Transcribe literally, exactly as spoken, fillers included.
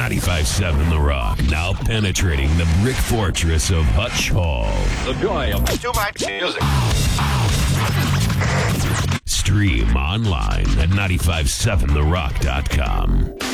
ninety-five seven The Rock, now penetrating the brick fortress of Hutch Hall. The joy of too much music. Stream online at nine five seven the rock dot com.